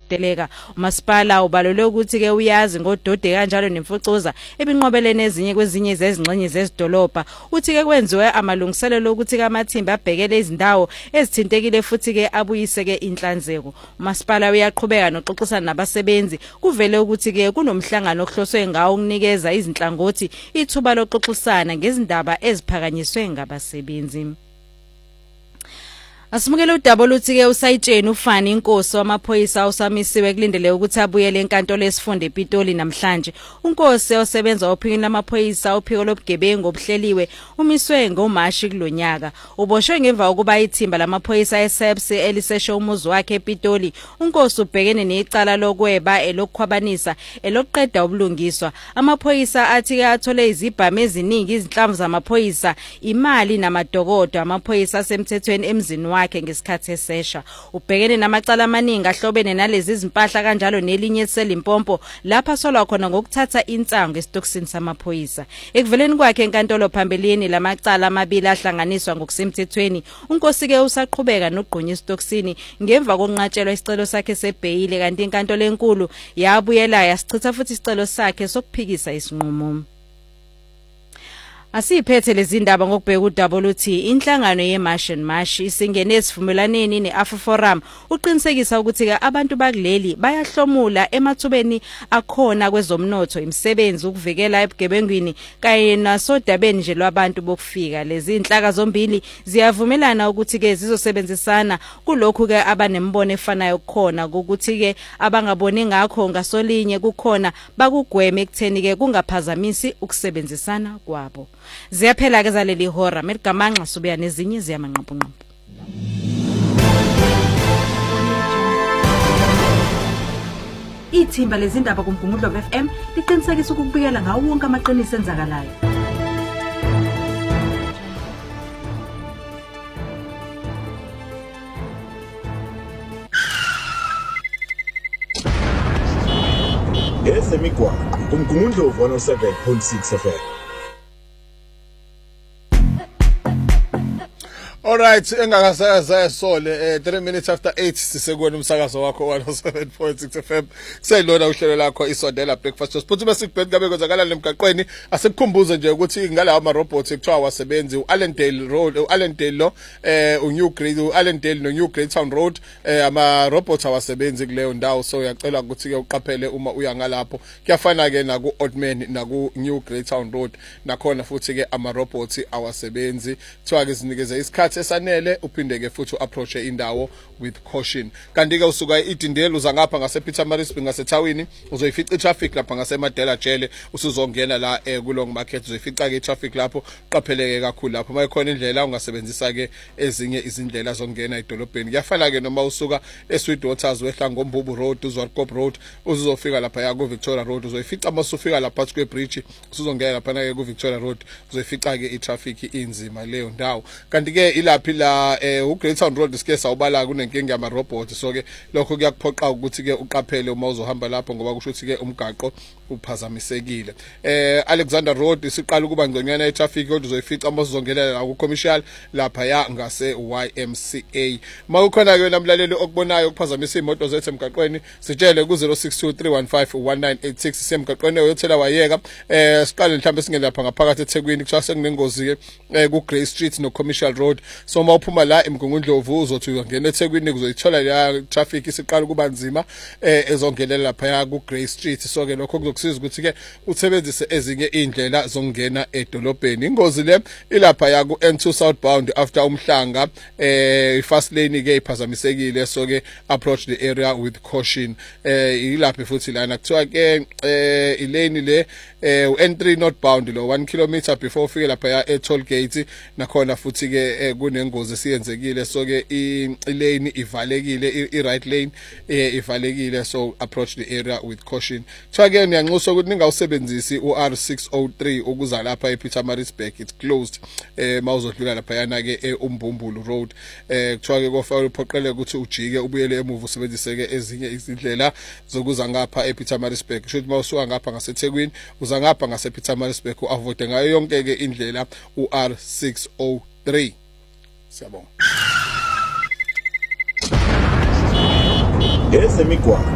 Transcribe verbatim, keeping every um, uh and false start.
ukudeleka. Umasipala ubalule ukuthi ke uyazi ngodode kanjalo nemfucuza ebinqobelene ezinye kwezinye zezingxenye zezidolobha. Uthi ke kwenziwe amalungiselelo ukuthi ke amathimba abhekele izindawo ezithintekile futhi ke abuyise ke inhlanzeko. Umasipala uyaqhubeka noxoxisana nabasebenzi kuvele ukuthi ke kunomhlangano ohloswe ngawo ukunikeza izinhlangothi ithuba loxoxisana ngezindaba eziphakanyiswe ngabasebenzi. Asimukele udaba oluthi ke usayitsheni ufani inkosi wamaphoyisa usamisiwe kulindele ukuthi abuyele enkantolo esifunda ePitoli namhlanje. Unkosi osebenza ophikini lamaphoyisa uphiko lobugebengu obuhleliwe umiswe ngoMashi kulonyaka. Uboshwe ngemva kokuba ithimba lamaphoyisa eSEPS elisesho umuzi wakhe ePitoli. Unkosi ubhekene necala lokweba elokukhwabanisa elokuqeda ubulungiswa. Amaphoyisa athi ke athole izibhamu eziningi izinhlamvu zamaphoyisa, imali namadokodo amaphoyisa asemthethweni emzini wakhe ngesikhathi esesha. Ubhekene namacala amaningi ahlobene nalezi izimpahla kanjalo nelinye eseLimpopo lapha solwa khona ngokuthatha insango esitokisini samaphoyisa. Ekuveleni kwakhe enkantolo phambelini lamacala amabili ahlanganiswa ngokusemthethweni. Unkosi ke usaqhubeka nogqunya esitokisini ngemva kokunqatshelwa isicelo sakhe sebheyile kanti inkantolo enkulu yabuyela yasichitha futhi isicelo sakhe sokuphikisa isinqumo. Asiphethe lezi ndaba ngokubheka udaba oluthi inhlangano yeMarch and March isingene esivumelaneni neAfriForum uqinisekisa ukuthi ke abantu bakuleli bayahlomula emathubeni akhona kwezomnotho, imisebenzi, ukuvikela ebugebengwini kanye nasodabeni nje lwabantu bokufika. Lezi inhlaka zombili ziyavumelana ukuthi ke zizosebenzisana kulokhu ke abanembono efanayo ukukhona ukuthi ke abangaboni ngakho ngasolinye kukhona bakugweme ekutheni ke kungaphazamisi ukusebenzisana kwabo. Ziyaphela ke zaleli hora medigamanxa subuya nezinye ziyamanqaphanqapha. Ithimba lezindaba kuMgungundlo F M liqinisekisa ukubikela ngawo wonke amaqiniso enzakalayo. Esemigwa kuMgungundlo one oh seven point six F M. All right, engakasaza sole eh three minutes after eight sisekona umsakazo wakho one oh seven point six F M. Selona uhlelo lakho isondela breakfast. Siphuthu bese kubheka ngabe kwenzakala lemgaqweni. Asikukhumbuze nje ukuthi ngalawa ama robots ekuthiwa wasebenzi uAllendale Road, uAllendale lo eh uNew Grade, uAllendale no New Great Town Road eh ama robots awasebenzi kuleyo ndawo, so uyacela ukuthi ke uqaphele uma uya ngalapho. Kuyafana ke na ku Oldman na ku New Great Town Road nakhona futhi ke ama robots awasebenzi. Kuthiwa ke zinikeze isikhathi esanele uphinde ke futhi approach indawo with caution. Kanti ke usuka eIdindele uza ngapha ngase Pietermaritzburg ngase Thawini uzoyifica itraffic lapha ngase Madela Jele usuzongena la eh kulong market uzoyifica ke itraffic lapho qapheleke kakhulu lapho mayikhona indlela ungasebenzisa ke ezinye izindlela zongena edolobheni. Kuyafana ke noma usuka eSweet Waters wehla ngoMbubu Road uZwarkop Road uzofika lapha ya ku Victoria Road uzoyifica masufika lapha kwe bridge usuzongena lapha ke ku Victoria Road uzoyifica ke itraffic inzima leyo ndawo. Kanti ke ilaphi la eh uGreat Town Road sike sawubala kunenkinga yama robot, so ke lokho kuyakuphoqa ukuthi ke uqaphele uma uzohamba lapho ngoba kusho ukuthi ke umgaqo uphazamisekile. Eh Alexander Road isiqala ukuba ngconyana itraffic kodwa uzoyifica uma uzongena la ku commercial lapha ya ngase Y M C A. Mawukhona ke namlaleli okubonayo ukuphazamisa imoto zethu emgaqweni sitshele ku zero six two three one five one nine eight six semgaqweni uyothela wayeka. Eh siqale mhlambe singene lapha ngaphakathi eThekwini kuthiwa sekunengozi ke eh ku Grey Street no Commercial Road, so mawuphuma la eMgungundlovu uzothi uyongena eThekwini kuzoyithola la traffic isiqala kuba nzima eh ezongelela lapha ya ku Grey Street, so ke lokho kuzokusiza ukuthi ke usebenzise ezinye indlela zokungena edolobheni. Ingozi le ilapha ya ku N two southbound after umhlanga eh fast lane ke iphazamisekile, so ke approach the area with caution. Eh ilapha futhi lana kuthiwa ke eh ilane le eh N three northbound lo one kilometer before ufike lapha ya e toll gate nakhona futhi ke kunengozi siyenzekile, so ke ilane ivalekile, i right lane eh ivalekile, so approach the area with caution. Kuthiwa ke niyanxuswa ukuthi ningawusebenzisi u R six oh three ukuza lapha ePietermaritzburg, it's closed eh mawuzodlula lapha yana ke uMbumbulu Road. Eh kuthiwa ke kofanele uphoqele ukuthi ujike ubuyele emuva usebenzise ke ezinye izindlela zokuza ngapha ePietermaritzburg. Kusho ukuthi mawusuka ngapha ngaseThekwini uza ngapha ngasePietermaritzburg uavoide ngayo yonke ke indlela u R six oh three. Siyabonga. Esemigwa